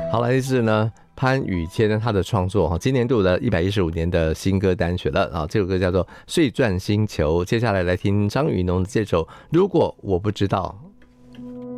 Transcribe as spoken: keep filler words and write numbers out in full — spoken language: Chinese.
好，来自呢潘宇谦呢他的创作，今年度的一百一十五年的新歌单曲了啊，这首歌叫做《碎钻星球》。接下来来听张雨农的这首《如果我不知道》。